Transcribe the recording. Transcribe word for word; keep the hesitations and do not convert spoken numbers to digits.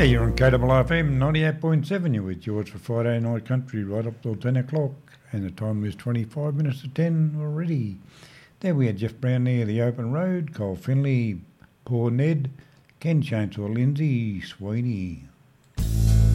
Hey, you're on K W F M ninety-eight point seven. You're with George for Friday Night Country right up till ten o'clock. And the time is twenty-five minutes to ten already. There we had Jeff Brown there, The Open Road, Cole Finley, Poor Ned, Ken Chainsaw Lindsay, Sweeney.